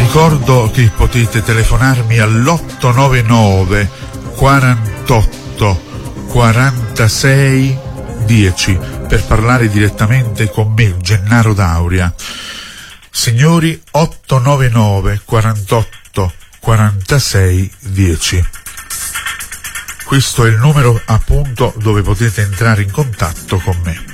ricordo che potete telefonarmi all'899 48 46 10 per parlare direttamente con me, Gennaro D'Auria. Signori, 899 48 46 10. Questo è il numero appunto dove potete entrare in contatto con me.